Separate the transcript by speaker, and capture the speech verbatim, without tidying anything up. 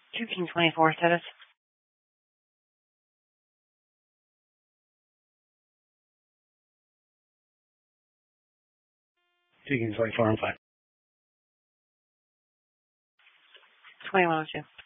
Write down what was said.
Speaker 1: two King twenty-four status. two King twenty-four on five. twenty-one oh two.